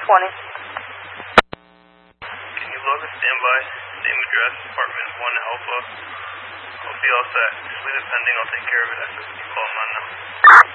Can you log a standby? Name, address, apartment 1 Alpha. I'll be all set. Just leave it pending. I'll take care of it after you call them on now.